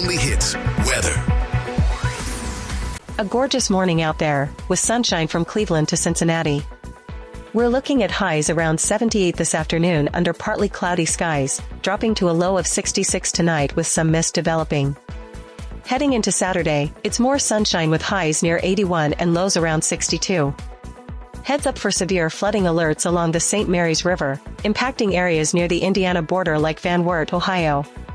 Weekly Hits weather. A gorgeous morning out there, with sunshine from Cleveland to Cincinnati. We're looking at highs around 78 this afternoon under partly cloudy skies, dropping to a low of 66 tonight with some mist developing. Heading into Saturday, it's more sunshine with highs near 81 and lows around 62. Heads up for severe flooding alerts along the St. Mary's River, impacting areas near the Indiana border like Van Wert, Ohio.